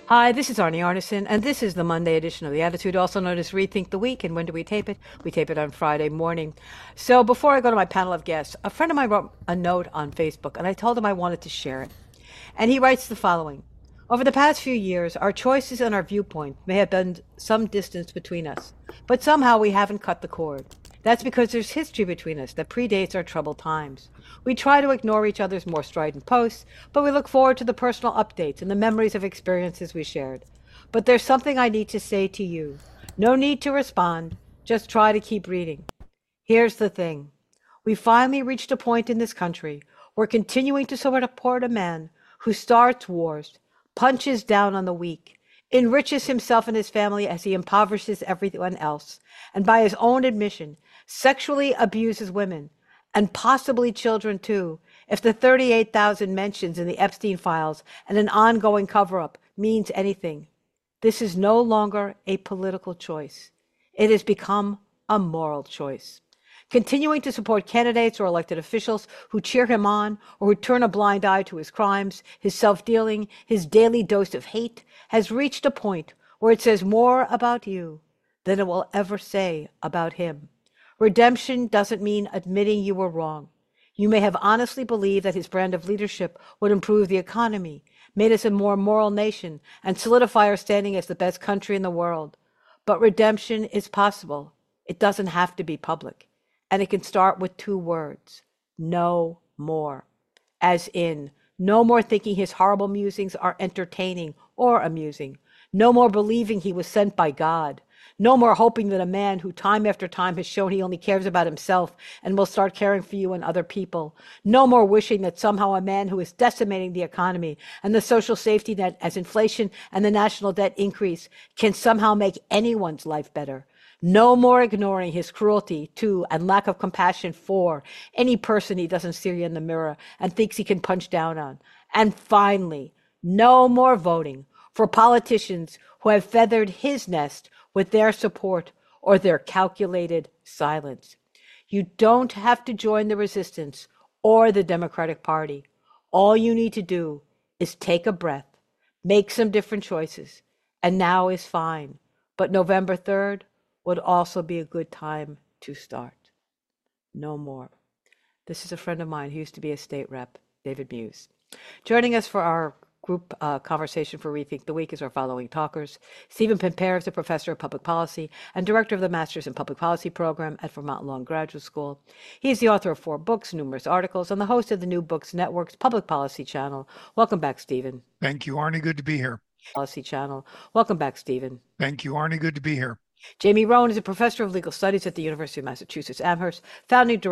Hi, this is Arnie Arneson, and this is the Monday edition of The Attitude, also known as Rethink the Week. And when do we tape it? We tape it on Friday morning. So before I go to my panel of guests, a friend of mine wrote a note on Facebook, and I told him I wanted to share it. And he writes the following. Over the past few years, our choices and our viewpoint may have been some distance between us, but somehow we haven't cut the cord. That's because there's history between us that predates our troubled times. We try to ignore each other's more strident posts, but we look forward to the personal updates and the memories of experiences we shared. But there's something I need to say to you. No need to respond, just try to keep reading. Here's the thing. We finally reached a point in this country where continuing to support a man who starts wars, punches down on the weak, enriches himself and his family as he impoverishes everyone else, and by his own admission, sexually abuses women, and possibly children too, if the 38,000 mentions in the Epstein files and an ongoing cover-up means anything. This is no longer a political choice. It has become a moral choice. Continuing to support candidates or elected officials who cheer him on or who turn a blind eye to his crimes, his self-dealing, his daily dose of hate, has reached a point where it says more about you than it will ever say about him. Redemption doesn't mean admitting you were wrong. You may have honestly believed that his brand of leadership would improve the economy, made us a more moral nation, and solidify our standing as the best country in the world. But redemption is possible. It doesn't have to be public. And it can start with two words: no more. As in, no more thinking his horrible musings are entertaining or amusing. No more believing he was sent by God. No more hoping that a man who time after time has shown he only cares about himself and will start caring for you and other people. No more wishing that somehow a man who is decimating the economy and the social safety net as inflation and the national debt increase can somehow make anyone's life better. No more ignoring his cruelty to and lack of compassion for any person he doesn't see in the mirror and thinks he can punch down on. And finally, no more voting for politicians who have feathered his nest with their support or their calculated silence. You don't have to join the resistance or the Democratic Party. All you need to do is take a breath, make some different choices, and now is fine. But November 3rd would also be a good time to start. No more. This is a friend of mine who used to be a state rep, David Muse. Joining us for our group conversation for Rethink the Week is our following talkers. Stephen Pimpare is a professor of public policy and director of the Masters in Public Policy program at Vermont Law Graduate School. He is the author of 4 books, numerous articles, and the host of the New Books Network's Public Policy Channel. Welcome back, Stephen. Thank you, Arnie. Good to be here. Policy Channel. Welcome back, Stephen. Thank you, Arnie. Good to be here. Jamie Rowan is a professor of legal studies at the University of Massachusetts Amherst, founding director